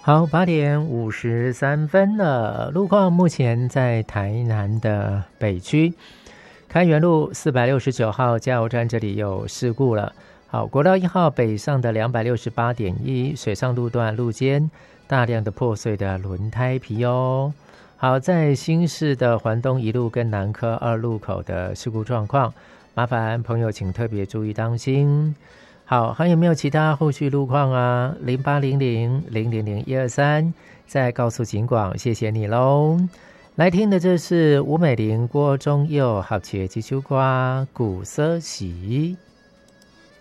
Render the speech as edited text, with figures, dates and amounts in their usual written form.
好，8:53了。路况目前在台南的北区开元路469号加油站这里有事故了。好，国道1号北上的268.1水上路段路肩大量的破碎的轮胎皮哦。好，在新市的环东一路跟南科2路口的事故状况，麻烦朋友请特别注意当心。好，还有没有其他后续路况啊？0800000123再告诉警广，谢谢你喽。来听的这是吴美玲、郭中佑合唱的这首歌《古色喜》。